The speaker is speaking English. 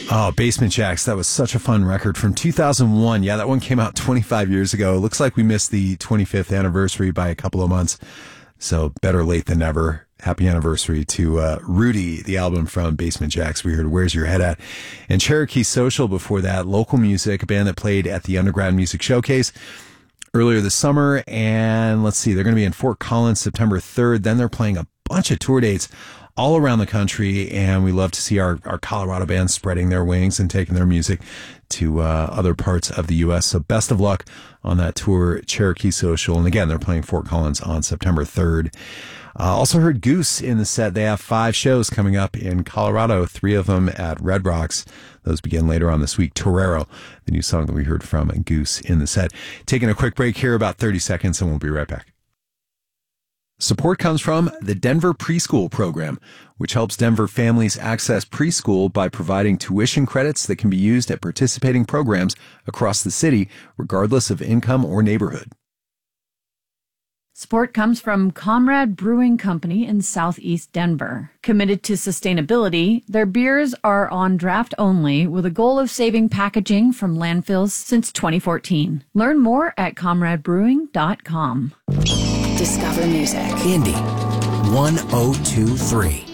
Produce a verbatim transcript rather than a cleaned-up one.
Oh, Basement Jaxx. That was such a fun record from two thousand one. Yeah, that one came out twenty-five years ago. It looks like we missed the twenty-fifth anniversary by a couple of months. So better late than never. Happy anniversary to uh, Rudy, the album from Basement Jaxx. We heard Where's Your Head At? And Cherokee Social before that. Local music, a band that played at the Underground Music Showcase earlier this summer. And let's see, they're going to be in Fort Collins September third. Then they're playing a bunch of tour dates all around the country, and we love to see our, our Colorado bands spreading their wings and taking their music to uh, other parts of the U S. So best of luck on that tour, Cherokee Social. And again, they're playing Fort Collins on September third. Uh, also heard Goose in the set. They have five shows coming up in Colorado, three of them at Red Rocks. Those begin later on this week. Torero, the new song that we heard from Goose in the set. Taking a quick break here, about thirty seconds, and we'll be right back. Support comes from the Denver Preschool Program, which helps Denver families access preschool by providing tuition credits that can be used at participating programs across the city, regardless of income or neighborhood. Support comes from Comrade Brewing Company in southeast Denver. Committed to sustainability, their beers are on draft only with a goal of saving packaging from landfills since twenty fourteen. Learn more at comrade brewing dot com. Discover music. Indy one oh two three.